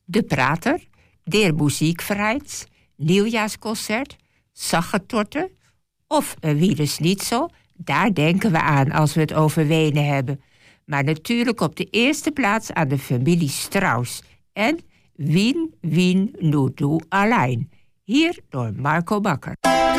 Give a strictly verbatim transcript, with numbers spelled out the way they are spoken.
De Prater, Der Musikvereins, Nieuwjaarsconcert, Sachertorte of een Wienersnitzel. Daar denken we aan als we het over Wenen hebben. Maar natuurlijk op de eerste plaats aan de familie Strauss. En Wien, Wien, nu du allein. Hier door Marco Bakker.